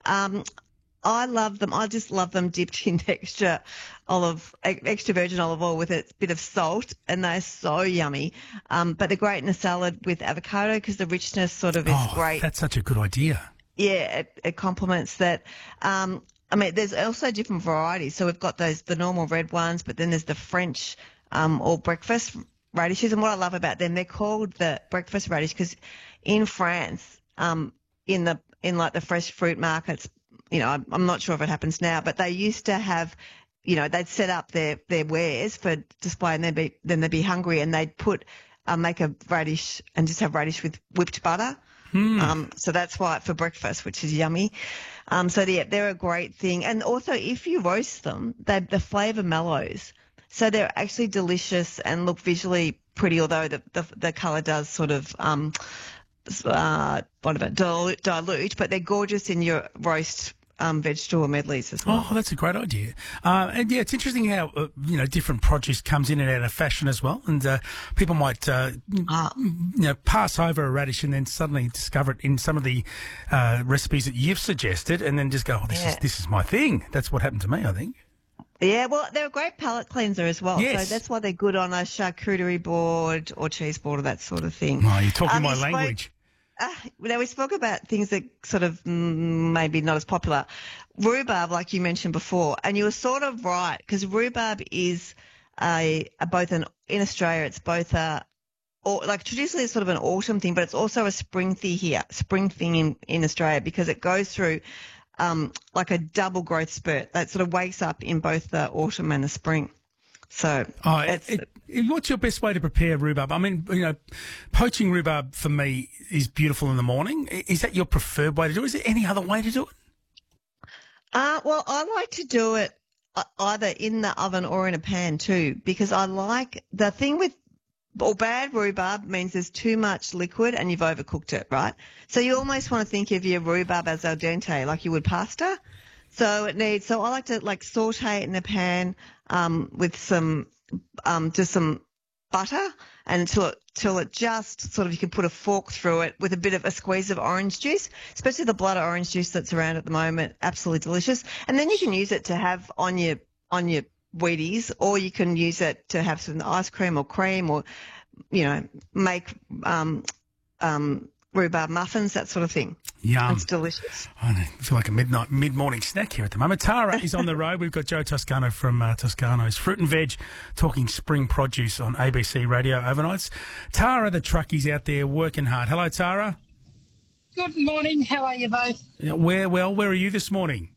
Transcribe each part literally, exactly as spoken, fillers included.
Um, I love them. I just love them dipped in extra olive, extra virgin olive oil with a bit of salt, and they're so yummy. Um, but they're great in a salad with avocado because the richness sort of is Oh, great. that's such a good idea. Yeah, it, it complements that. Um, I mean, there's also different varieties. So we've got those the normal red ones, but then there's the French um, all breakfast radishes. And what I love about them, they're called the breakfast radish because in France, um, in the in like the fresh fruit markets, you know, I'm, I'm not sure if it happens now, but they used to have, you know, they'd set up their, their wares for display and then be then they'd be hungry and they'd put uh, make a radish and just have radish with whipped butter. Mm. Um, so that's why for breakfast, which is yummy. Um, so yeah, they're a great thing. And also if you roast them, they the flavour mellows. So they're actually delicious and look visually pretty, although the, the, the colour does sort of, um, uh, whatever, dilute, dilute, but they're gorgeous in your roast um, vegetable medleys as well. Oh, that's a great idea. Uh, and yeah, it's interesting how, uh, you know, different produce comes in and out of fashion as well. And uh, people might, uh, Ah. you know, pass over a radish and then suddenly discover it in some of the uh, recipes that you've suggested and then just go, oh, this Yeah. is this is my thing. That's what happened to me, I think. Yeah, well, they're a great palate cleanser as well. Yes. So that's why they're good on a charcuterie board or cheese board or that sort of thing. Oh, you're talking Um, my you spoke- language. Uh, now, we spoke about things that sort of mm, maybe not as popular. Rhubarb, like you mentioned before, and you were sort of right because rhubarb is a, a both an in Australia, it's both a or like traditionally it's sort of an autumn thing, but it's also a spring thing here, spring thing in, in Australia because it goes through um, like a double growth spurt that sort of wakes up in both the autumn and the spring. So Oh, it's, it, it, what's your best way to prepare rhubarb? I mean, you know, poaching rhubarb for me is beautiful in the morning. I- Is that your preferred way to do it? Is there any other way to do it? Uh, well, I like to do it uh, either in the oven or in a pan too, because I like the thing with or bad rhubarb means there's too much liquid and you've overcooked it, right? So you almost want to think of your rhubarb as al dente, like you would pasta. So it needs. So I like to like saute it in a pan um, with some um, just some butter and until it till it just sort of you can put a fork through it with a bit of a squeeze of orange juice, especially the blood orange juice that's around at the moment. Absolutely delicious. And then you can use it to have on your on your Wheaties, or you can use it to have some ice cream or cream, or you know make um, um, rhubarb muffins, that sort of thing. Yum. It's delicious. I know, I feel like a midnight, mid-morning snack here at the moment. Tara is on the road. We've got Joe Toscano from uh, Toscano's Fruit and Veg talking spring produce on A B C Radio overnights. Tara, the truckie's out there working hard. Hello, Tara. Good morning. How are you both? Yeah, where, well, where are you this morning?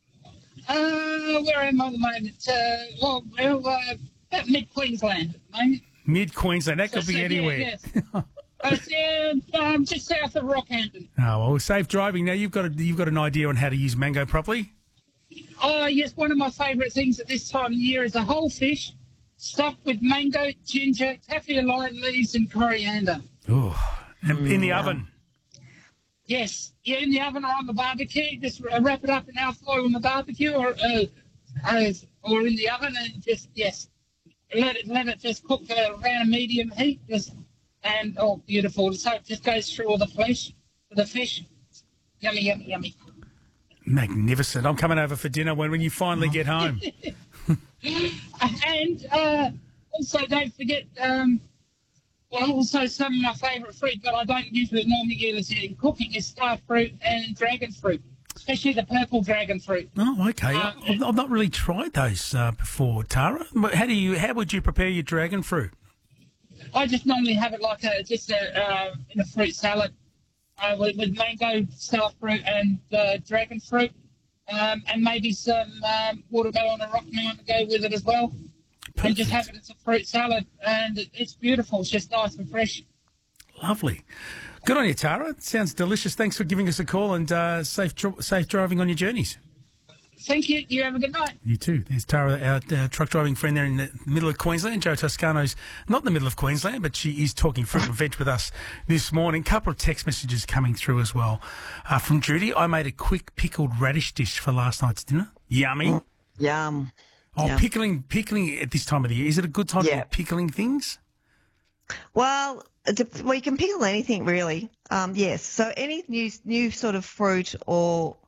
Uh, where am I at the moment? Uh, well, well uh, about mid-Queensland at the moment. Mid-Queensland. That could So, be so, yeah, anywhere. yes. It's uh, um, just south of Rockhampton. Oh, well, safe driving. Now, you've got, a, you've got an idea on how to use mango properly? Oh, yes, one of my favourite things at this time of year is a whole fish stuffed with mango, ginger, kaffir lime leaves and coriander. Oh, and in the oven. Yes, yeah, in the oven or on the barbecue. Just wrap it up in alfoil on the barbecue or uh, uh, or in the oven and just, yes, let it let it just cook uh, around a medium heat. Just and, oh, beautiful. So it just goes through all the flesh, the fish. Yummy, yummy, yummy. Magnificent. I'm coming over for dinner when, when you finally get home. And uh, also, don't forget, um, well, also some of my favourite fruit, but I don't usually normally use it in cooking, is star fruit and dragon fruit, especially the purple dragon fruit. Oh, okay. Uh, I've, I've not really tried those uh, before, Tara. How do you? How would you prepare your dragon fruit? I just normally have it like a just a uh, in a fruit salad uh, with, with mango, star fruit, and uh, dragon fruit, um, and maybe some um, watermelon and rock melon to go with it as well. Perfect. And just have it as a fruit salad, and it, it's beautiful. It's just nice and fresh. Lovely. Good on you, Tara. It sounds delicious. Thanks for giving us a call and uh, safe dr- safe driving on your journeys. Thank you. You have a good night. You too. There's Tara, our uh, truck driving friend there in the middle of Queensland. Joe Toscano's not in the middle of Queensland, but she is talking fruit and veg with us this morning. Couple of text messages coming through as well. Uh, from Judy, I made a quick pickled radish dish for last night's dinner. Yummy. Yum. Oh, Yeah. pickling, pickling at this time of the year. Is it a good time Yeah. to be pickling things? Well, it dep- well, you can pickle anything really. Um, yes. So any new new sort of fruit or